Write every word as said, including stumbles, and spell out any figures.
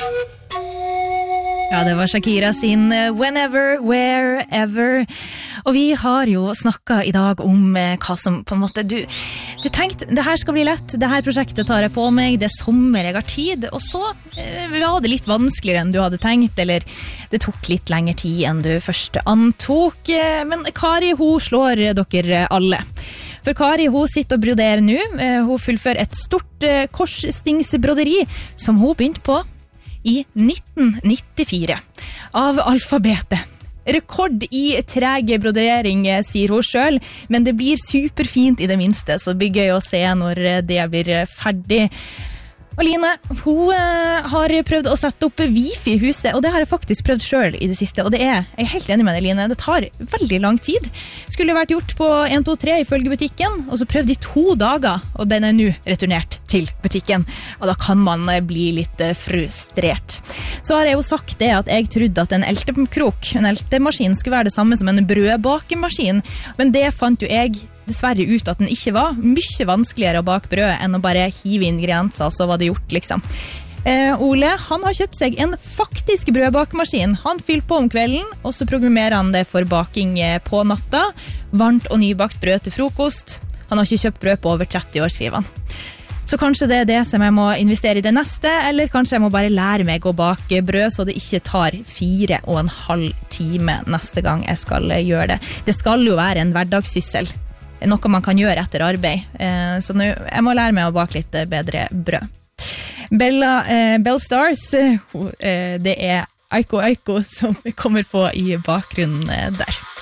Ja, det var Shakira sin Whenever, Wherever. Og vi har jo snakket i dag om hva som på en måte du, du tenkte, det her skal bli lett, det her prosjektet tar jeg på meg, det er sommer, jeg har tid, og så eh, var det litt vanskeligere enn du hadde tenkt, eller det tok litt lengre tid enn du først antok. Men Kari, hun slår dere alle. For Kari, hun sitter og broderer nå. Hun fullfører et stort korsstingsbroderi som hun begynte på i nitten nittifire av alfabetet. Rekord i treg brodering, sier hun selv, men det blir superfint i det minste, så det blir gøy å se når det blir ferdig. Og Line, hun har prøvd å sette opp wifi i huset, og det har jeg faktisk prøvd selv i det siste, og det er, jeg er helt enig med deg, Line, det tar veldig lang tid. Skulle vært gjort på en to tre ifølge butikken, og så prøvde i to dager, og den er nå returnert til butikken, og da kan man bli litt frustrert. Så har jeg jo sagt det at jeg trodde at en eltekrok, en eltemaskin, skulle være det samme som en brødbakemaskin, men det fant jo jeg dessverre ut at den ikke var. Mye vanskeligere å bake brød enn å bare hive ingredienser, så var det gjort, liksom. Eh, Ole, han har kjøpt seg en faktisk brødbakemaskin. Han fyller på om kvelden, og så programmerer han det for baking på natta. Varmt og nybakt brød til frokost. Han har ikke kjøpt brød på over tretti år, skriver han. Så kanskje det er det som jeg må investere i det neste, eller kanskje jeg må bare lære meg å bake brød, så det ikke tar fire og en halv time neste gang jeg skal gjøre det. Det skal jo være en hverdagssyssel. Noe man kan gjøre etter arbeid. Så nå, jeg må lære meg å bake litt bedre brød. Bella, eh, Bell Stars, eh, det er Aiko Aiko som kommer på i bakgrunnen der.